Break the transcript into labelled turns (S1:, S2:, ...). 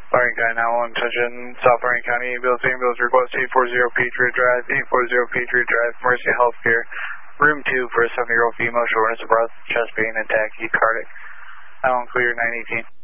S1: Lorraine County 911, attention, South Lorraine County ambulance request 840 Patriot Drive, 840 Patriot Drive, Mercy Healthcare, room 2 for a 70-year-old female, shortness of breath, chest pain, and tachycardic. 911 clear, 918.